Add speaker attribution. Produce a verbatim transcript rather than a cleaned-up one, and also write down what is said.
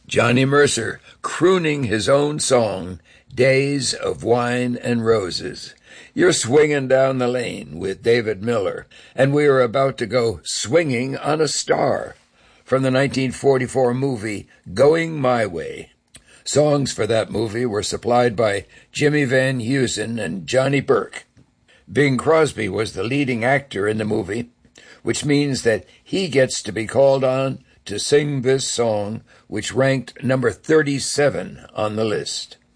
Speaker 1: Johnny Mercer crooning his own song, Days of Wine and Roses. You're swinging down the lane with David Miller, and we are about to go swinging on a star from the nineteen forty-four movie Going My Way. Songs for that movie were supplied by Jimmy Van Heusen and Johnny Burke. Bing Crosby was the leading actor in the movie, which means that he gets to be called on to sing this song, which ranked number thirty-seven on the list.